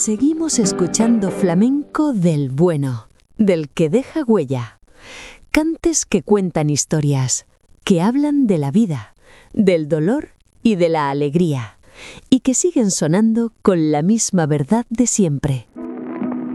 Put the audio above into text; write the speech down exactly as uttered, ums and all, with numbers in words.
Seguimos escuchando flamenco del bueno, del que deja huella. Cantes que cuentan historias, que hablan de la vida, del dolor y de la alegría, y que siguen sonando con la misma verdad de siempre.